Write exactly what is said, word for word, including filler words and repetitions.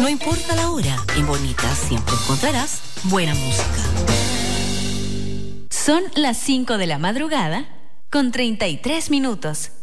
No importa la hora, en Bonita siempre encontrarás buena música. Son las cinco de la madrugada con treinta y tres minutos.